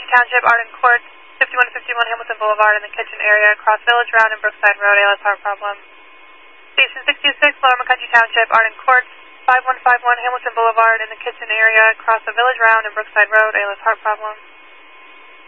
Township, Arden Court, 5151 Hamilton Boulevard in the kitchen area, across Village Round and Brookside Road, ALS heart problem. Station 66, Lower McCounty Township, Arden Court, 5151 Hamilton Boulevard in the kitchen area, across the Village Round and Brookside Road, ALS heart problem.